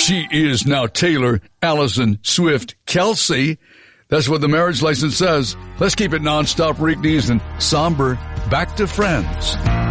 She is now Taylor Allison Swift Kelsey. That's what the marriage license says. Let's keep it nonstop, Rick Dees and somber. Back to Friends.